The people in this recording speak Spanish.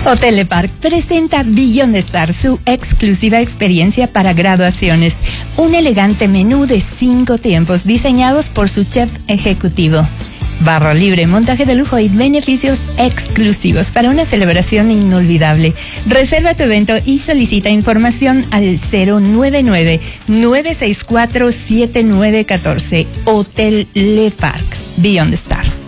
Hotel Le Parc presenta Beyond the Stars, su exclusiva experiencia para graduaciones. Un elegante menú de 5 tiempos diseñados por su chef ejecutivo. Barra libre, montaje de lujo y beneficios exclusivos para una celebración inolvidable. Reserva tu evento y solicita información al 099-964-7914. Hotel Le Parc, Beyond the Stars.